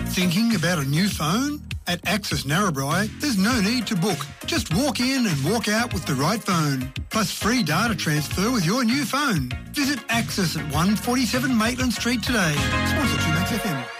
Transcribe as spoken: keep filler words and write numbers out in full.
Thinking about a new phone? At Access Narrabri, there's no need to book. Just walk in and walk out with the right phone. Plus free data transfer with your new phone. Visit Access at one forty-seven Maitland Street today. Sponsored to Max F M.